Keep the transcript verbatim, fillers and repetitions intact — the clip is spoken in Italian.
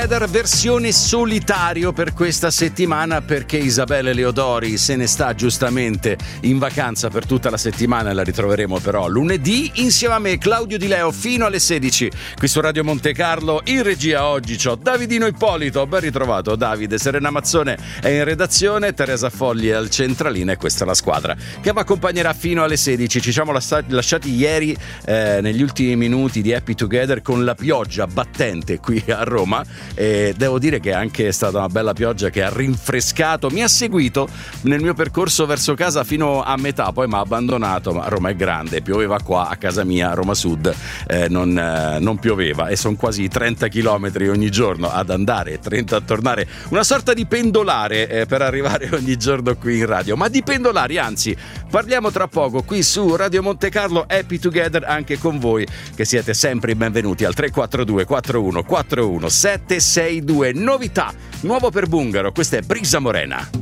Versione solitario per questa settimana, perché Isabelle Leodori se ne sta giustamente in vacanza per tutta la settimana e la ritroveremo però lunedì insieme a me, Claudio Di Leo, fino alle sedici qui su Radio Monte Carlo. In regia oggi c'ho Davidino Ippolito, ben ritrovato Davide. Serena Mazzone è in redazione, Teresa Fogli è al centralino e questa è la squadra che vi accompagnerà fino alle sedici. Ci siamo lasciati ieri eh, negli ultimi minuti di Happy Together con la pioggia battente qui a Roma. E devo dire che è anche stata una bella pioggia che ha rinfrescato, mi ha seguito nel mio percorso verso casa fino a metà, poi mi ha abbandonato. Ma Roma è grande, pioveva qua a casa mia a Roma Sud, eh, non, eh, non pioveva e sono quasi trenta chilometri ogni giorno ad andare e trenta a tornare, una sorta di pendolare eh, per arrivare ogni giorno qui in radio. Ma di pendolari anzi parliamo tra poco qui su Radio Monte Carlo. Happy Together anche con voi che siete sempre benvenuti al tre quattro due quattro uno quattro uno sette sei due. Novità, nuovo per Bungaro, questa è Brisa Morena.